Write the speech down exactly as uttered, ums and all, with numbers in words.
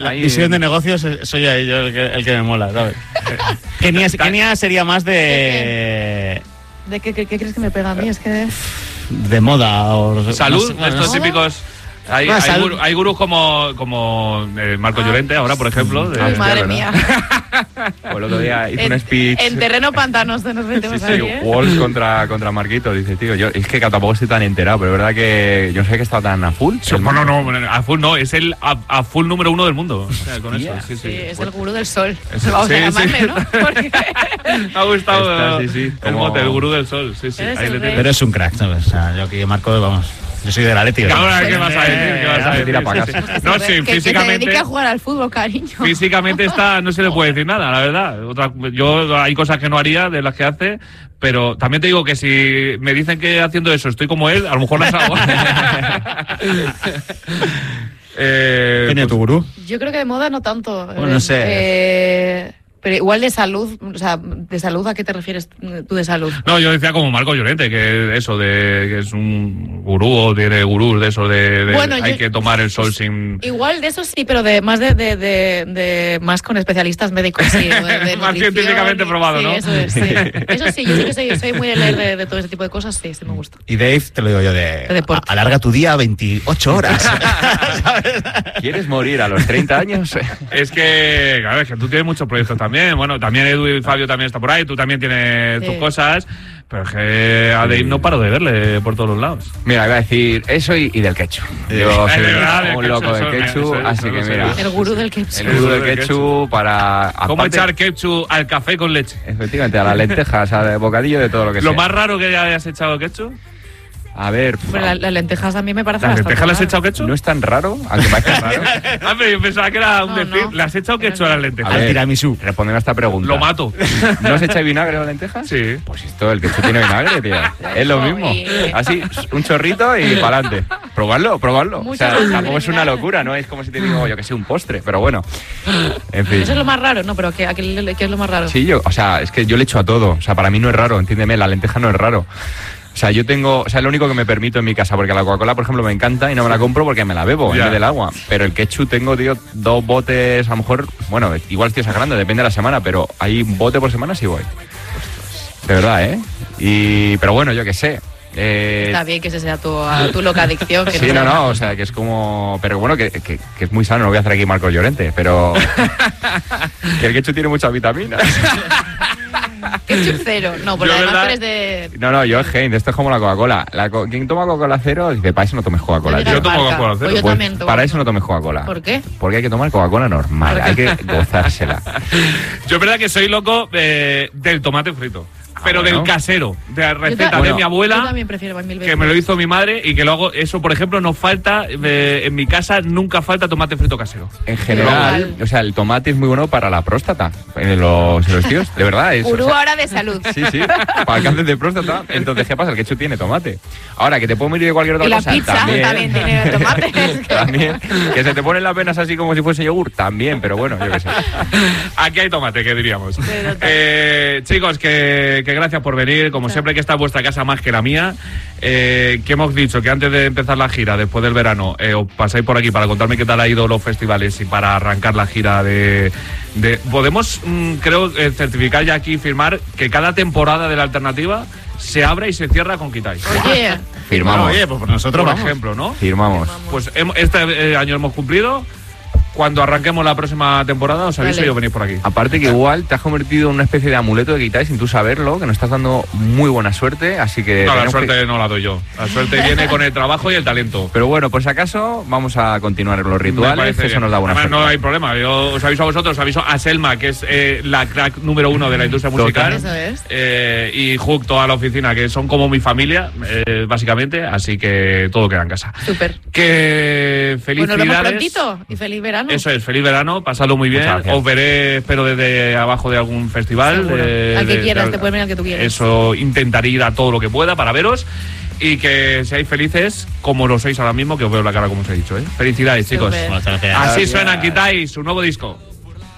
la visión de negocios soy ahí yo el que, el que me mola, ¿sabes? Kenia, Kenia sería más de... ¿De qué, qué, qué crees que me pega a mí? Es que... De moda o... Salud, no sé, estos ¿moda? típicos... Hay, No, hay, sal... gurús, hay gurús como, como eh, Marco ah. Llorente ahora, por ejemplo. De, Ay, madre mía. Pues el otro día hizo en, un speech... En terreno pantanoso nos metemos sí, ahí, sí, ¿eh? Walls contra, contra Marquito. Dice, tío, yo es que tampoco estoy tan enterado, pero es verdad que yo no sé que está tan a full. Sí, no, no, no, a full no, es el a, a full número uno del mundo. O sea, con eso, sí, sí. sí, es el gurú del sol. Es, Vamos sí, a llamarle, sí. ¿no? Porque... Me ha gustado Esta, sí, sí, el como... mote, el gurú del sol. Sí, sí. Ahí le pero es un crack, ¿sabes? O sea, yo aquí Marco, vamos... Yo soy de la Leti. Ahora, ¿qué vas a decir? ¿Qué vas a decir? Tira para casa. No, sí, que, físicamente... Que se dedique a jugar al fútbol, cariño. Físicamente está, no se le puede decir nada, la verdad. Otra, yo hay cosas que no haría de las que hace, pero también te digo que si me dicen que haciendo eso estoy como él, a lo mejor las hago. eh, ¿Quién es tu gurú? Yo creo que de moda no tanto. Bueno, no sé. Eh... Pero igual de salud, o sea, ¿de salud a qué te refieres tú de salud? No, yo decía como Marco Llorente, que eso de que es un gurú o tiene gurús de eso de, de bueno, hay yo, que tomar el sol sin... Igual de eso sí, pero de más de, de, de, de más con especialistas médicos, sí. De, de más científicamente probado, sí, ¿no? Eso es, sí. Eso sí, yo sí que soy, soy muy de leer de, de todo ese tipo de cosas, sí, sí me gusta. Y Dave, te lo digo yo, de, de a, alarga tu día a veintiocho horas. ¿Quieres morir a los treinta años? Es que, claro, es que tú tienes muchos proyectos también, bueno, también Edu y Fabio también está por ahí, tú también tienes sí. tus cosas, pero es que a Dave no paro de verle por todos los lados. Mira, iba a decir eso y, y del ketchup. Yo soy verdad, un loco del ketchup, eso, así eso, que eso, mira. El gurú del ketchup. El gurú del ketchup para... ¿Cómo aparte, echar ketchup al café con leche? Efectivamente, a las lentejas, al bocadillo, de todo lo que ¿Lo sea. ¿Lo más raro que hayas echado ketchup? A ver... Pero las la lentejas a mí me parece ¿Las bastante lentejas las has raro. echado ketchup? No es tan raro, aunque parezca raro. Hombre, yo pensaba que era un no, decir. No. ¿Le has echado ketchup a las lentejas? A ver, tiramisú. Respondiendo a esta pregunta. Lo mato. ¿No se echa vinagre a las lentejas? Sí. Pues esto, el ketchup tiene vinagre, tío. Es lo mismo. Así, un chorrito y para adelante. Probarlo, probarlo. O sea, tampoco es una locura, ¿no? Es como si te digo, yo que sé, un postre, pero bueno. En fin. Eso es lo más raro, ¿no? Pero ¿qué, qué, qué es lo más raro? Sí, yo, o sea, es que yo le echo a todo. O sea, para mí no es raro, entiéndeme, la lenteja no es raro. O sea, yo tengo, o sea, es lo único que me permito en mi casa, porque la Coca-Cola, por ejemplo, me encanta y no me la compro porque me la bebo en vez del agua. Pero el ketchup tengo, tío, dos botes, a lo mejor, bueno, igual estoy exagerando, depende de la semana, pero hay un bote por semana sí voy. De verdad, ¿eh? Y, pero bueno, yo qué sé. Eh, Está bien que ese sea tu, tu loca adicción. Que sí, no, no, no, o sea, que es como... Pero bueno, que, que, que es muy sano, no voy a hacer aquí Marco Llorente, pero... que el ketchup tiene muchas vitaminas. Ketchup cero. No, porque además verdad... eres de... No, no, yo es Heinz, esto es como la Coca-Cola. La co ¿Quién toma Coca-Cola cero? Dice, para eso no tomes Coca-Cola. Yo tomo Coca-Cola cero. Pues yo pues también tomo. Para eso no tomes Coca-Cola. ¿Por qué? Porque hay que tomar Coca-Cola normal, hay que gozársela. Yo es verdad que soy loco de, del tomate frito. Pero bueno. del casero, de la receta ta- de bueno, mi abuela, yo también prefiero mil veces. que me lo hizo mi madre y que lo hago, eso por ejemplo no falta, eh, en mi casa nunca falta tomate frito casero. En general, o sea, el tomate es muy bueno para la próstata, en los, en los tíos, de verdad. Es, Gurú o sea, ahora de salud. Sí, sí, para el cáncer de próstata. Entonces, ¿qué pasa? El ketchup tiene tomate. Ahora, que te puedo morir de cualquier otra Y la cosa, pizza también, también tiene tomate. también. Que se te ponen las venas así como si fuese yogur, también, pero bueno, yo qué sé. Aquí hay tomate, que diríamos. Eh, chicos, que, que gracias por venir. Como siempre, que está vuestra casa más que la mía. Eh, que hemos dicho que antes de empezar la gira, después del verano, eh, os pasáis por aquí para contarme qué tal ha ido los festivales y para arrancar la gira de... de podemos, mmm, creo, eh, certificar ya aquí, firmar que cada temporada de la alternativa se abre y se cierra con Quitáis. Oye, Firmamos. Bueno, oye, pues por nosotros por vamos. ejemplo, ¿no? Firmamos. Pues hemos, este eh, año hemos cumplido. Cuando arranquemos la próxima temporada, os aviso Vale. y os venís por aquí. Aparte que igual te has convertido en una especie de amuleto de Quitáis sin tú saberlo, que nos estás dando muy buena suerte, así que... No, la tenemos suerte que- no la doy yo. La suerte viene con el trabajo y el talento. Pero bueno, por si acaso, vamos a continuar los Me rituales, parece eso bien. nos da buena Además, suerte. no hay problema. Yo os aviso a vosotros, os aviso a Selma, que es eh, la crack número uno de la industria musical. Eso es. Eh, y Hook, toda la oficina, que son como mi familia, eh, básicamente. Así que todo queda en casa. súper. Que Pues nos vemos felicidades. prontito y feliz verano. Eso es, feliz verano, pasadlo muy bien. Muchas gracias. Os veré, espero, desde abajo de algún festival. Seguro. de- Al que de- quieras, de- te puedes venir al que tú quieras. Eso, intentaré ir a todo lo que pueda para veros. Y que seáis felices como lo sois ahora mismo, que os veo la cara como os he dicho, ¿eh? Felicidades, chicos. Súper. Muchas gracias. Así Gracias. suena Quitáis, su nuevo disco.